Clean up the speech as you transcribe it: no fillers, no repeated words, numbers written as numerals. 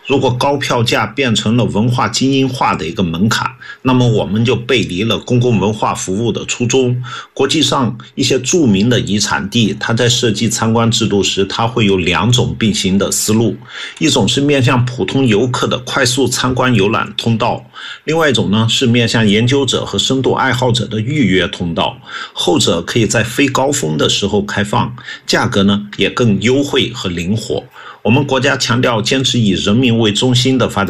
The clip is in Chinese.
如果高票价变成了文化精英化的一个门槛，那么我们就背离了公共文化服务的初衷。国际上一些著名的遗产地，它在设计参观制度时，它会有2种并行的思路，一种是面向普通游客的快速参观游览通道，另外一种呢是面向研究者和深度爱好者的预约通道，后者可以在非高峰的时候开放，价格呢也更优惠和灵活。我们国家强调坚持以人民为中心的发展